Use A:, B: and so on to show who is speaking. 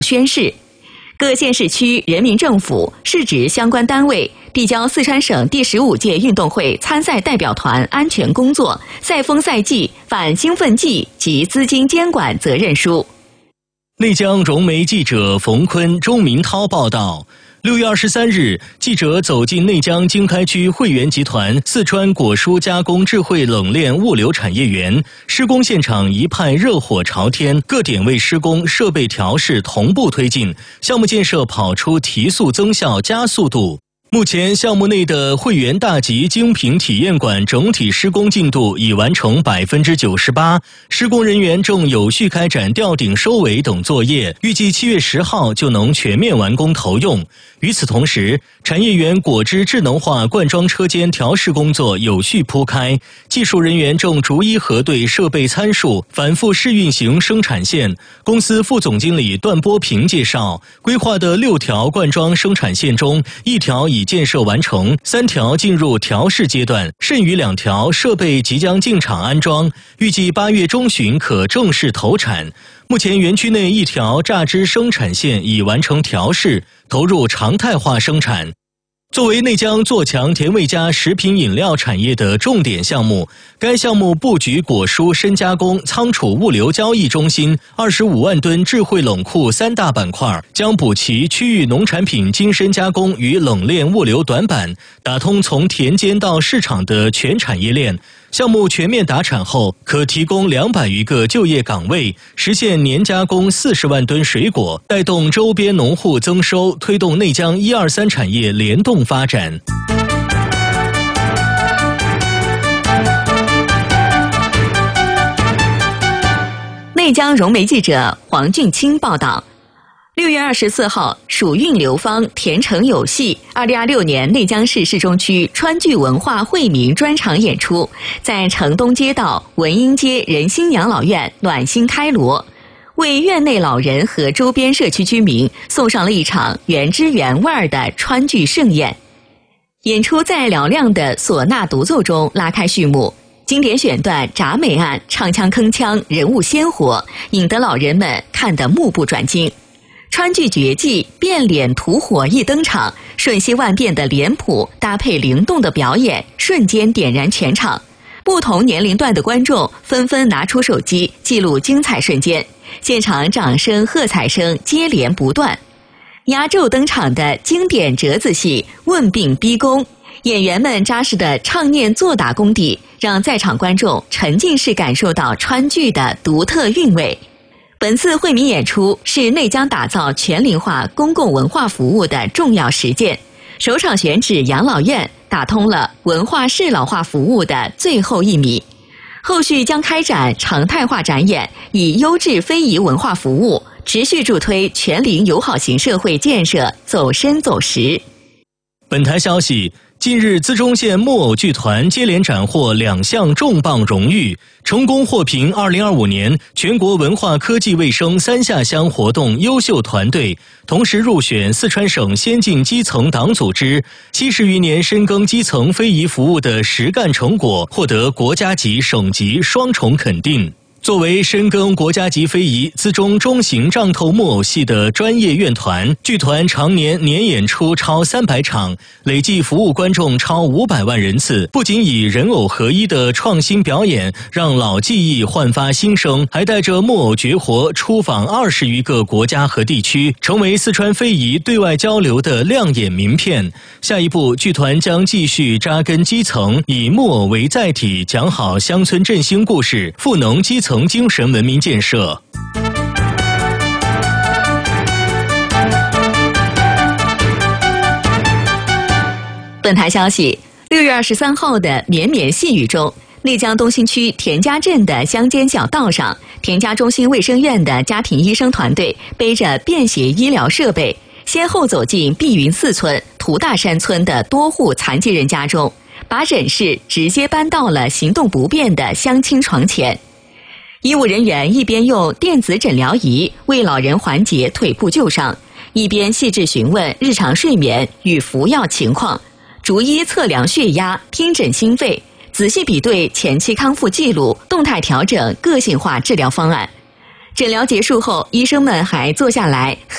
A: 宣示。各县市区人民政府是指相关单位递交四川省第15届运动会参赛代表团安全工作、赛风赛纪、反兴奋剂及资金监管责任书。
B: 内江融媒记者冯坤、周明涛报道。6月23日，记者走进内江经开区汇源集团四川果蔬加工智慧冷链物流产业园，施工现场一派热火朝天，各点位施工、设备调试同步推进，项目建设跑出提速增效加速度。目前，项目内的汇源大集精品体验馆整体施工进度已完成98%，施工人员正有序开展吊顶收尾等作业，预计7月10号就能全面完工投用。与此同时，产业园果汁智能化灌装车间调试工作有序铺开，技术人员正逐一核对设备参数，反复试运行生产线。公司副总经理段波平介绍，规划的6条灌装生产线中，1条已建设完成，3条进入调试阶段，剩余2条设备即将进场安装，预计8月中旬可正式投产。目前园区内1条榨汁生产线已完成调试，投入常态化生产。作为内江做强甜味家食品饮料产业的重点项目，该项目布局果蔬深加工、仓储物流交易中心、25万吨智慧冷库3大板块，将补齐区域农产品精深加工与冷链物流短板，打通从田间到市场的全产业链。项目全面达产后，可提供200余个就业岗位，实现年加工40万吨水果，带动周边农户增收，推动内江1、2、3产业联动发展。
A: 内江融媒记者黄俊清报道。6月24号，蜀韵流芳，甜橙有戏2026年内江市市中区川剧文化惠民专场演出，在城东街道文英街仁心养老院暖心开锣，为院内老人和周边社区居民送上了一场原汁原味的川剧盛宴。演出在嘹亮的唢呐独奏中拉开序幕，经典选段铡美案唱腔铿锵，人物鲜活，引得老人们看得目不转睛。川剧绝技变脸吐火一登场，瞬息万变的脸谱搭配灵动的表演，瞬间点燃全场。不同年龄段的观众纷纷拿出手机记录精彩瞬间，现场掌声喝彩声接连不断。压轴登场的经典折子戏问病逼宫，演员们扎实的唱念做打功底，让在场观众沉浸式感受到川剧的独特韵味。本次惠民演出是内江打造全龄化公共文化服务的重要实践，首场选址养老院，打通了文化适老化服务的最后1米。后续将开展常态化展演，以优质非遗文化服务，持续助推全龄友好型社会建设走深走实。
B: 本台消息，近日资中县木偶剧团接连斩获2项重磅荣誉，成功获评2025年全国文化科技卫生3下乡活动优秀团队，同时入选四川省先进基层党组织，70余年深耕基层非遗服务的实干成果，获得国家级、省级双重肯定。作为深耕国家级非遗、资中中型杖头木偶戏的专业院团，剧团常年年演出超300场，累计服务观众超500万人次。不仅以人偶合一的创新表演让老技艺焕发新生，还带着木偶绝活出访20余个国家和地区，成为四川非遗对外交流的亮眼名片。下一步，剧团将继续扎根基层，以木偶为载体，讲好乡村振兴故事，赋能基层精神文明建设。
A: 本台消息，6月23号的绵绵细雨中，内江东新区田家镇的乡间小道上，田家中心卫生院的家庭医生团队背着便携医疗设备，先后走进碧云寺村、涂大山村的多户残疾人家中，把诊室直接搬到了行动不便的乡亲床前。医务人员一边用电子诊疗仪为老人缓解腿部旧伤，一边细致询问日常睡眠与服药情况，逐一测量血压、听诊心肺，仔细比对前期康复记录，动态调整个性化治疗方案。诊疗结束后，医生们还坐下来